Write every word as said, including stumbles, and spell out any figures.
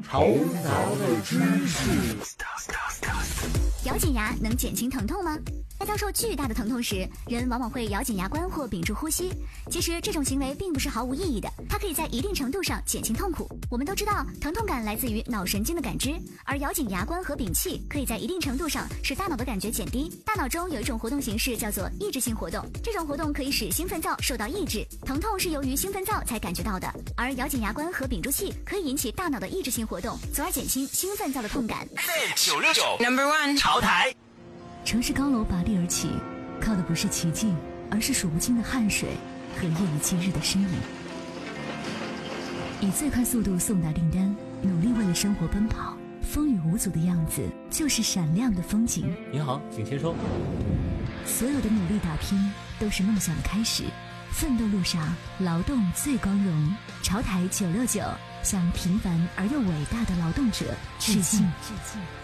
头脑的知识。 咬紧牙能减轻疼痛吗？在遭受巨大的疼痛时，人往往会咬紧牙关或屏住呼吸。其实这种行为并不是毫无意义的，它可以在一定程度上减轻痛苦。我们都知道，疼痛感来自于脑神经的感知，而咬紧牙关和屏气可以在一定程度上使大脑的感觉减低。大脑中有一种活动形式叫做抑制性活动，这种活动可以使兴奋灶受到抑制。疼痛是由于兴奋灶才感觉到的，而咬紧牙关和屏住气可以引起大脑的抑制性活动，从而减轻兴奋灶的痛感。 九六九 Number One 潮台。 城市高楼拔地而起，靠的不是奇迹，而是数不清的汗水和夜以继日的身影。以最快速度送达订单，努力为了生活奔跑，风雨无阻的样子就是闪亮的风景。 您好，请签收。 所有的努力打拼都是梦想的开始，奋斗路上劳动最光荣。潮台九六九向平凡而又伟大的劳动者致敬。致敬。